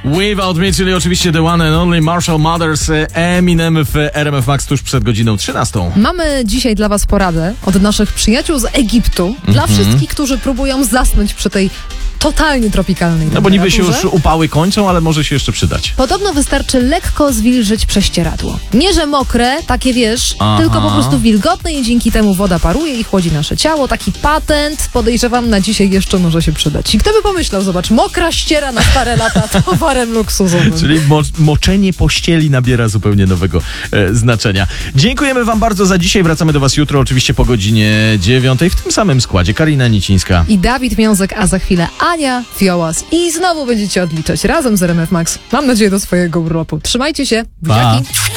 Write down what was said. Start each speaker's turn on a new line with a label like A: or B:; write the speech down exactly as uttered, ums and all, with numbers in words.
A: Without Me, czyli oczywiście The One and Only Marshall Mathers, Eminem w R M F Max tuż przed godziną trzynastą.
B: Mamy dzisiaj dla was poradę od naszych przyjaciół z Egiptu. Dla
A: Mhm.
B: wszystkich, którzy próbują zasnąć przy tej totalnie tropikalnej
A: No bo niby się
B: temperaturze.
A: już upały kończą, ale może się jeszcze przydać.
B: Podobno wystarczy lekko zwilżyć prześcieradło. Nie, że mokre, takie wiesz,
A: Aha.
B: tylko po prostu wilgotne i dzięki temu woda paruje i chłodzi nasze ciało. Taki patent, podejrzewam, na dzisiaj jeszcze może się przydać. I kto by pomyślał, zobacz, mokra ściera na stare lata towarem luksusowym.
A: Czyli mo- moczenie pościeli nabiera zupełnie nowego e, znaczenia. Dziękujemy wam bardzo za dzisiaj. Wracamy do was jutro, oczywiście po godzinie dziewiątej w tym samym składzie. Karina Nicińska.
B: I Dawid Miązek, a za chwilę Ania Fiołas. I znowu będziecie odliczać razem z R M F Max. Mam nadzieję do swojego urlopu. Trzymajcie się. Buziaki.
A: Pa.